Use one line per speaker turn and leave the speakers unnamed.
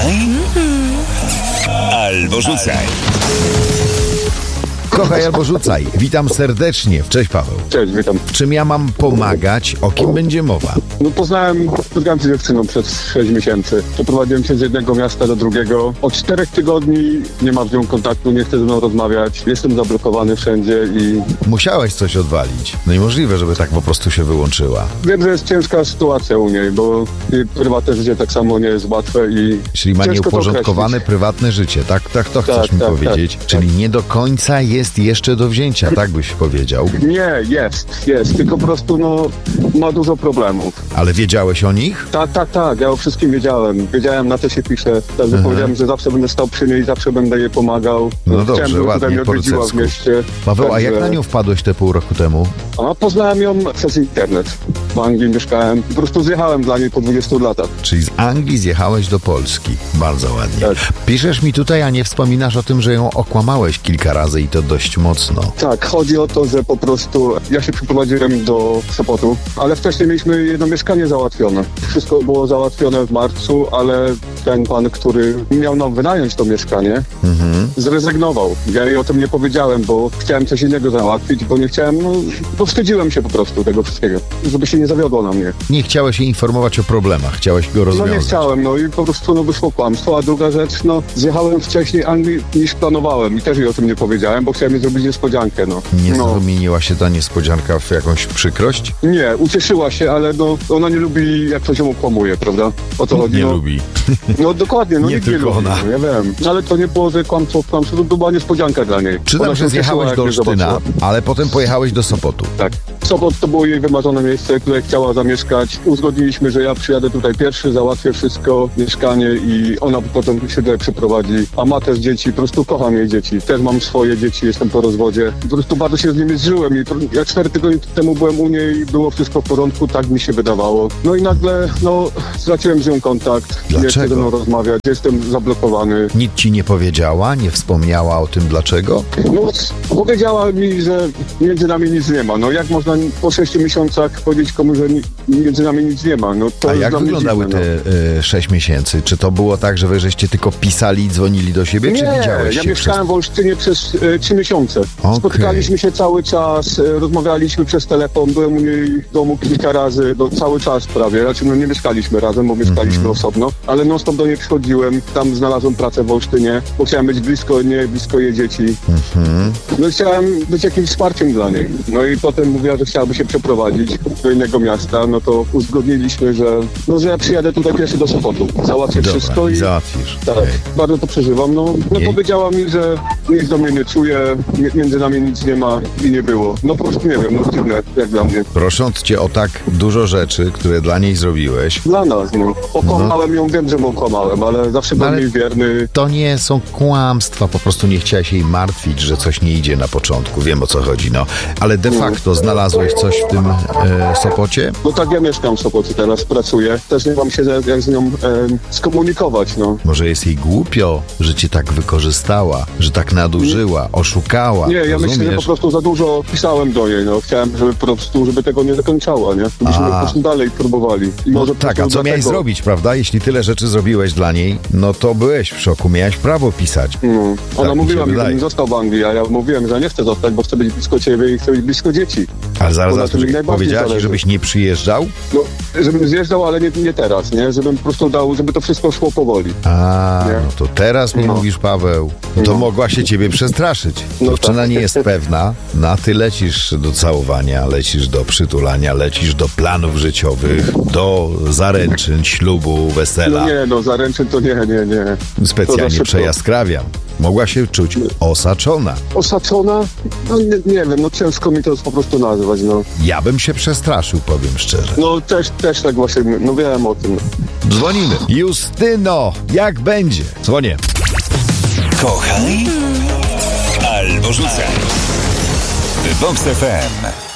Kochaj albo rzucaj.
Kochaj albo rzucaj. Witam serdecznie. Cześć, Paweł.
Cześć, witam.
W czym ja mam pomagać? O kim będzie mowa?
Spotkałem się z dziewczyną przez 6 miesięcy. Przeprowadziłem się z jednego miasta do drugiego. Od 4 tygodni nie ma z nią kontaktu, nie chce ze mną rozmawiać. Jestem zablokowany wszędzie i...
Musiałeś coś odwalić. No niemożliwe, żeby tak po prostu się wyłączyła.
Wiem, że jest ciężka sytuacja u niej, bo jej prywatne życie tak samo nie jest łatwe i...
Czyli ma
ciężko to
nieuporządkowane
określić.
prywatne życie. Tak to chcesz mi powiedzieć.
tak.
Czyli nie do końca jest jeszcze do wzięcia, tak byś powiedział.
Nie, jest. Tylko po prostu, ma dużo problemów.
Ale wiedziałeś o nich?
Tak. Ja o wszystkim wiedziałem. Wiedziałem, na co się pisze. Także powiedziałem, że zawsze będę stał przy niej, zawsze będę jej pomagał.
No dobrze,
chciałem, żeby tutaj
ładnie
mnie
po
odwiedziła w
rycersku.
mieście.
Paweł, a
Także-
jak na nią wpadłeś te pół roku temu?
A poznałem ją przez internet. W Anglii mieszkałem. Po prostu zjechałem dla niej po 20 latach.
Czyli z Anglii zjechałeś do Polski. Bardzo ładnie.
Tak.
Piszesz mi tutaj, a nie wspominasz o tym, że ją okłamałeś kilka razy i to dość mocno.
Tak, chodzi o to, że po prostu ja się przeprowadziłem do Sopotu, ale wcześniej mieliśmy jedno mieszkanie załatwione. Wszystko było załatwione w marcu, ale ten pan, który miał nam wynająć to mieszkanie, zrezygnował. Ja jej o tym nie powiedziałem, bo chciałem coś innego załatwić, bo nie chciałem, bo wstydziłem się po prostu tego wszystkiego, żeby się nie zawiodło na mnie.
Nie chciałeś jej informować o problemach, chciałeś go rozwiązać.
Nie chciałem, i po prostu wyszło kłamstwo. A druga rzecz, zjechałem wcześniej Anglii niż planowałem i też jej o tym nie powiedziałem, bo chciałem jej zrobić niespodziankę,
Nie zamieniła się ta niespodzianka w jakąś przykrość?
Nie, ucieszyła się, ale ona nie lubi, jak ktoś ją okłamuje, prawda? O co chodzi?
Nie lubi.
No dokładnie,
Nie
nikt nie
tylko
lubi,
ona.
ja wiem. Ale to nie było, że kłamstwo, to była niespodzianka dla niej.
Czytam,
Ona
że
się ucieszyła,
zjechałeś
jak
do
mnie
Olsztyna,
zobaczyła.
ale potem pojechałeś do Sopotu.
Tak. Sopot to było jej wymarzone miejsce, które chciała zamieszkać. Uzgodniliśmy, że ja przyjadę tutaj pierwszy, załatwię wszystko, mieszkanie i ona potem się tutaj przyprowadzi. A ma też dzieci, po prostu kocham jej dzieci. Też mam swoje dzieci, jestem po rozwodzie. Po prostu bardzo się z nimi zżyłem i ja 4 tygodnie temu byłem u niej, było wszystko w porządku, tak mi się wydawało. No i nagle, straciłem z nią kontakt. Nie chce
Dlaczego?
ze mną rozmawiać, jestem zablokowany.
Nic ci nie powiedziała, nie wspomniała o tym dlaczego?
Powiedziała mi, że między nami nic nie ma. Jak można po 6 miesiącach powiedzieć komuś, że między nami nic nie ma? To
A
jest
jak
dla mnie
wyglądały
dziwne,
te 6 miesięcy? Czy to było tak, że wy żeście tylko pisali i dzwonili do siebie, czy
Nie,
widziałeś
ja
się
mieszkałem w Olsztynie przez 3 miesiące.
Okej.
Spotykaliśmy się cały czas, rozmawialiśmy przez telefon, byłem u niej w domu kilka razy, cały czas prawie. Raczej nie mieszkaliśmy razem, bo mieszkaliśmy osobno, ale non-stop do niej przychodziłem, tam znalazłem pracę w Olsztynie, bo chciałem być blisko jej dzieci. Chciałem być jakimś wsparciem dla niej. I potem mówiła, że chciałaby się przeprowadzić do innego miasta, to uzgodniliśmy, że ja przyjadę tutaj pierwszy do Sopotu. Załatwię wszystko
Dobra, i
i...
załatwisz.
Tak,
Okej.
bardzo to przeżywam.
Jej?
Powiedziała mi, że nic do mnie nie czuje, między nami nic nie ma i nie było. Po prostu nie wiem, dziwne jak dla mnie.
Prosząc cię o tak dużo rzeczy, które dla niej zrobiłeś,
Dla nas, okłamałem ją, wiem, że ją okłamałem, ale zawsze byłem
ale-
jej wierny.
to nie są kłamstwa, po prostu nie chciałeś jej martwić, że coś nie idzie na początku. Wiem, o co chodzi, Ale de facto znalazłeś coś w tym Sopocie?
Tak, ja mieszkam w Sopocie teraz, pracuję. Też nie mam się jak z nią skomunikować,
Może jest jej głupio, że cię tak wykorzystała, że tak nadużyła, oszukała,
Nie, ja
rozumiesz?
myślę, że po prostu za dużo pisałem do niej, Chciałem, żeby tego nie zakończała, nie? Żebyśmy po prostu dalej próbowali. I może po
Tak, a
prostu
co miałeś
dlatego-
zrobić, prawda? Jeśli tyle rzeczy zrobiłeś dla niej, to byłeś w szoku, miałeś prawo pisać.
Ona
Tak mi
mówiła
się
mi,
wydaje.
żebym został w Anglii, a ja mówiłem, że nie chcę zostać, bo chcę być blisko ciebie i chcę być blisko dzieci.
Ale zaraz,
Bo na tym mi najbardziej
powiedziała ci,
zależy.
żebyś nie przyjeżdżał?
Żebym zjeżdżał, ale nie teraz, nie? Żebym po prostu dał, żeby to wszystko szło powoli.
A,
Nie.
to teraz mi mówisz, Paweł. To mogła się ciebie przestraszyć. Dziewczyna
tak.
nie jest pewna, ty lecisz do całowania, lecisz do przytulania, lecisz do planów życiowych, do zaręczyn, ślubu, wesela.
Zaręczyn to nie. To za
Specjalnie
szybko.
przejaskrawiam. Mogła się czuć osaczona.
Osaczona? Nie wiem, ciężko mi to po prostu nazwać,
Ja bym się przestraszył, powiem szczerze.
Też tak właśnie, wiem o tym.
Dzwonimy. Justyno, jak będzie? Dzwonię.
Kochaj albo rzucaj. Vox FM.